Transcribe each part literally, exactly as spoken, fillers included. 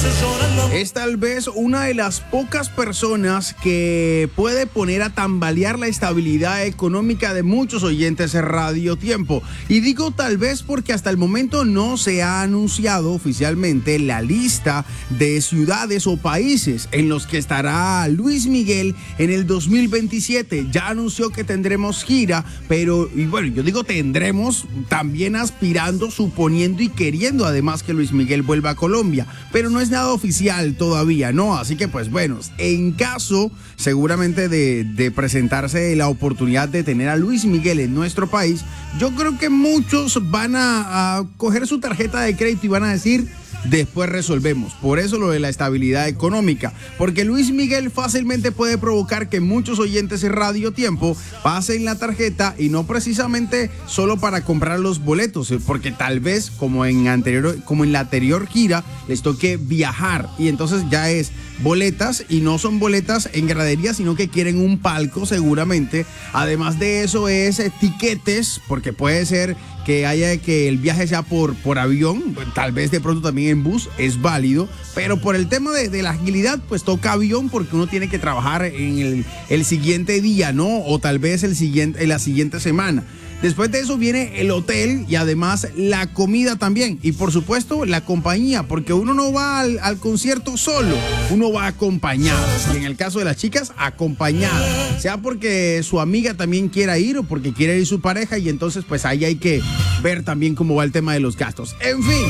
Es tal vez una de las pocas personas que puede poner a tambalear la estabilidad económica de muchos oyentes de Radio Tiempo. Y digo tal vez porque hasta el momento no se ha anunciado oficialmente la lista de ciudades o países en los que estará Luis Miguel en el dos mil veintisiete. Ya anunció que tendremos gira, pero y bueno, yo digo tendremos también aspirando, suponiendo y queriendo además que Luis Miguel vuelva a Colombia, pero no es nada oficial todavía, ¿no? Así que pues bueno, en caso seguramente de, de presentarse la oportunidad de tener a Luis Miguel en nuestro país, yo creo que muchos van a, a coger su tarjeta de crédito y van a decir: después resolvemos. Por eso lo de la estabilidad económica, porque Luis Miguel fácilmente puede provocar que muchos oyentes de Radio Tiempo pasen la tarjeta y no precisamente solo para comprar los boletos, porque tal vez como en anterior, como en la anterior gira les toque viajar y entonces ya es boletas y no son boletas en gradería, sino que quieren un palco seguramente. Además de eso es tiquetes, porque puede ser que haya que el viaje sea por, por avión, tal vez de pronto también en bus, es válido, pero por el tema de, de la agilidad, pues toca avión porque uno tiene que trabajar en el, el siguiente día, ¿no? O tal vez el siguiente, en la siguiente semana. Después de eso viene el hotel y además la comida también. Y por supuesto la compañía, porque uno no va al, al concierto solo, uno va acompañado. Y en el caso de las chicas, acompañada. Sea porque su amiga también quiera ir o porque quiere ir su pareja, y entonces pues ahí hay que ver también cómo va el tema de los gastos. En fin.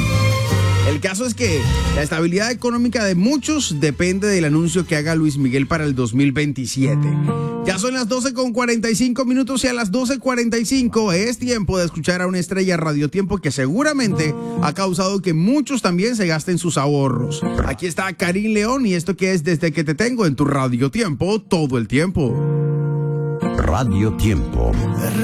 El caso es que la estabilidad económica de muchos depende del anuncio que haga Luis Miguel para el dos mil veintisiete. Ya son las doce con cuarenta y cinco minutos y a las doce cuarenta y cinco es tiempo de escuchar a una estrella Radio Tiempo que seguramente ha causado que muchos también se gasten sus ahorros. Aquí está Karim León y esto que es Desde que te tengo en tu Radio Tiempo todo el tiempo. Radio Tiempo.